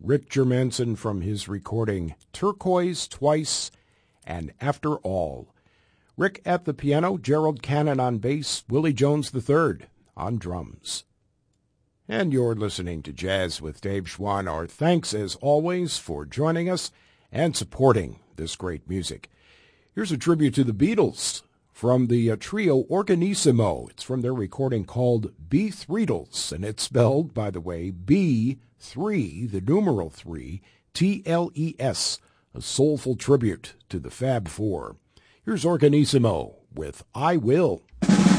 Rick Germanson from his recording Turquoise Twice and After All. Rick at the piano, Gerald Cannon on bass, Willie Jones III on drums. And you're listening to Jazz with Dave Schwann. Our thanks, as always, for joining us and supporting this great music. Here's a tribute to the Beatles from the trio Organissimo. It's from their recording called B-Threedles, and it's spelled, by the way, B3, the numeral 3, T-L-E-S, a soulful tribute to the Fab Four. Here's Organissimo with I Will.